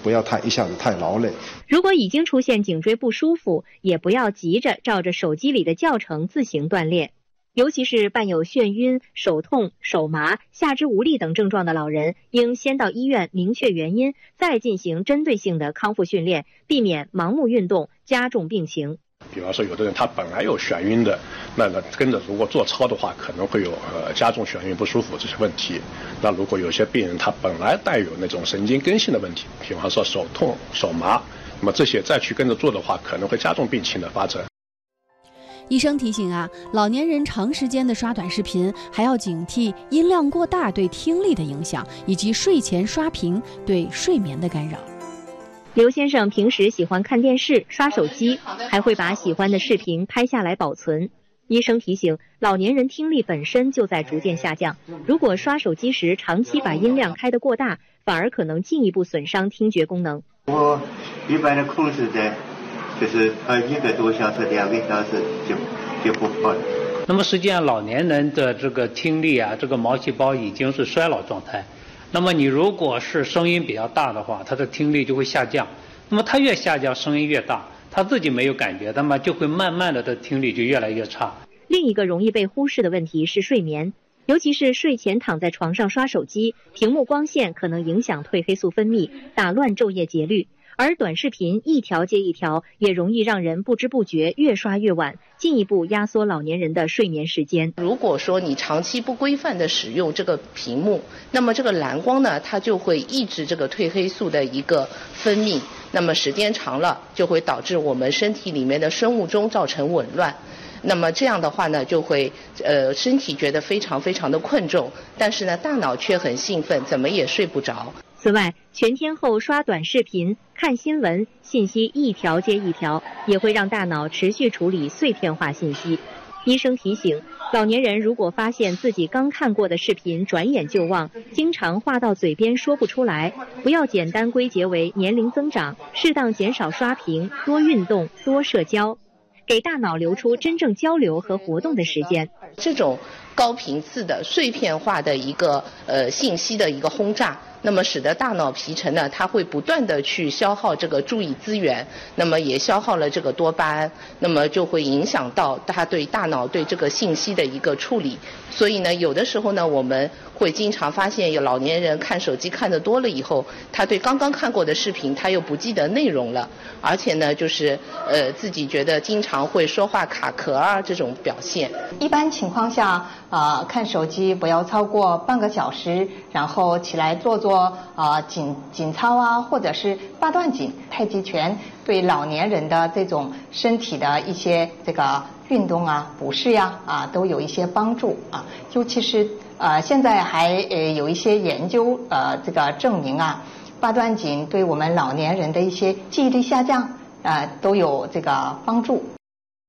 不要一下子太劳累。 如果已经出现颈椎不舒服，也不要急着照着手机里的教程自行锻炼。尤其是伴有眩晕、手痛、手麻、下肢无力等症状的老人，应先到医院明确原因，再进行针对性的康复训练，避免盲目运动加重病情。 比方说，有的人他本来有眩晕的，那跟着如果做操的话，可能会有加重眩晕不舒服这些问题。那如果有些病人他本来带有那种神经根性的问题，比方说手痛、手麻，那么这些再去跟着做的话，可能会加重病情的发展。 医生提醒啊，老年人长时间的刷短视频，还要警惕音量过大对听力的影响，以及睡前刷屏对睡眠的干扰。 刘先生平时喜欢看电视、刷手机，还会把喜欢的视频拍下来保存。医生提醒，老年人听力本身就在逐渐下降，如果刷手机时长期把音量开得过大，反而可能进一步损伤听觉功能。 我一般的控制在就是1个多小时、2个小时就不跑了。 那么实际上老年人的这个听力啊，这个毛细胞已经是衰老状态。那么你如果是声音比较大的话，他的听力就会下降。那么他越下降，声音越大，他自己没有感觉，那么就会慢慢的听力就越来越差。 另一个容易被忽视的问题是睡眠，尤其是睡前躺在床上刷手机，屏幕光线可能影响褪黑素分泌，打乱昼夜节律。而短视频一条接一条，也容易让人不知不觉越刷越晚，进一步压缩老年人的睡眠时间。 如果说你长期不规范的使用这个屏幕，那么这个蓝光呢，它就会抑制这个褪黑素的一个分泌，那么时间长了就会导致我们身体里面的生物钟造成紊乱。那么这样的话呢，就会身体觉得非常非常的困重，但是呢大脑却很兴奋，怎么也睡不着。 此外，全天候刷短视频、看新闻，信息一条接一条，也会让大脑持续处理碎片化信息。医生提醒，老年人如果发现自己刚看过的视频转眼就忘，经常话到嘴边说不出来，不要简单归结为年龄增长，适当减少刷屏，多运动，多社交，给大脑留出真正交流和活动的时间。 这种高频次的碎片化的一个信息的一个轰炸，那么使得大脑皮层呢，它会不断的去消耗这个注意资源，那么也消耗了这个多巴胺，那么就会影响到它对大脑对这个信息的一个处理。所以呢，有的时候呢，我们会经常发现有老年人看手机看得多了以后，他对刚刚看过的视频他又不记得内容了，而且呢就是自己觉得经常会说话卡壳啊这种表现。 一般情况下看手机不要超过半个小时，然后起来做紧操啊，或者是八段锦、太极拳，对老年人的这种身体的一些这个运动啊、不适呀都有一些帮助啊。尤其是现在还有一些研究这个证明啊，八段锦对我们老年人的一些记忆力下降都有这个帮助。